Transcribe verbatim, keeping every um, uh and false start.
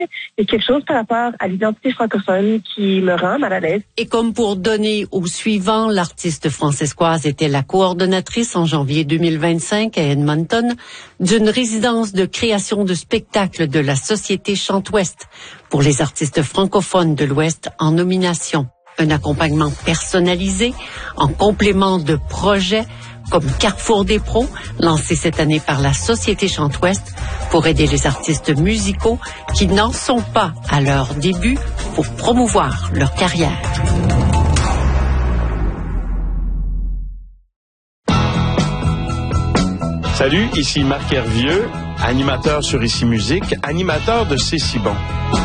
Il y a quelque chose par rapport à l'identité francophone qui me rend mal à l'aise. Et comme pour donner au suivant, l'artiste francescoise était la coordonnatrice en janvier deux mille vingt-cinq à Edmonton d'une résidence de création de spectacles de la Société Chante-Ouest pour les artistes francophones de l'Ouest en nomination. Un accompagnement personnalisé en complément de projets comme Carrefour des pros, lancé cette année par la Société Chante-Ouest pour aider les artistes musicaux qui n'en sont pas à leur début pour promouvoir leur carrière. Salut, ici Marc Hervieux, animateur sur Ici Musique, animateur de C'est si bon.